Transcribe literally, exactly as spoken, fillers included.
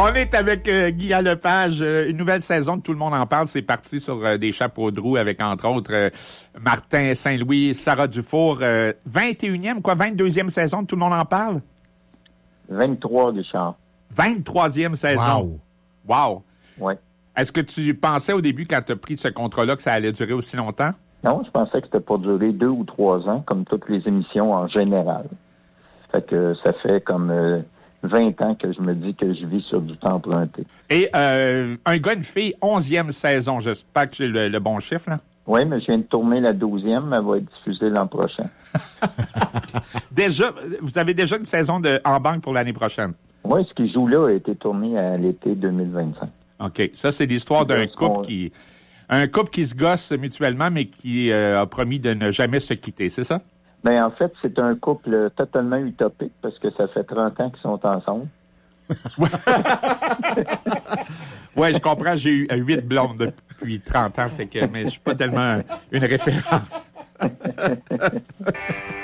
On est avec euh, Guy Lepage. Euh, une nouvelle saison de Tout le monde en parle. C'est parti sur euh, des chapeaux de roue avec, entre autres, euh, Martin Saint-Louis, Sarah Dufour. Euh, vingt et unième, quoi, vingt-deuxième saison de Tout le monde en parle? vingt-trois, Richard. vingt-troisième saison. Wow. Wow. Oui. Est-ce que tu pensais au début, quand tu as pris ce contrat-là, que ça allait durer aussi longtemps? Non, je pensais que c'était pour durer deux ou trois ans, comme toutes les émissions en général. Fait que ça fait comme euh, vingt ans que je me dis que je vis sur du temps emprunté. Et euh, un gars, une fille, onzième saison. J'espère que j'ai le, le bon chiffre, là. Oui, mais je viens de tourner la douzième. Elle va être diffusée l'an prochain. Déjà, vous avez déjà une saison de en banque pour l'année prochaine? Oui, ce qui joue là a été tourné à l'été deux mille vingt-cinq. OK. Ça, c'est l'histoire d'un couple qui... Un couple qui se gosse mutuellement, mais qui euh, a promis de ne jamais se quitter, c'est ça? Bien, en fait, c'est un couple totalement utopique parce que ça fait trente ans qu'ils sont ensemble. Oui, je comprends. J'ai eu huit blondes depuis trente ans, fait que, mais je suis pas tellement une référence.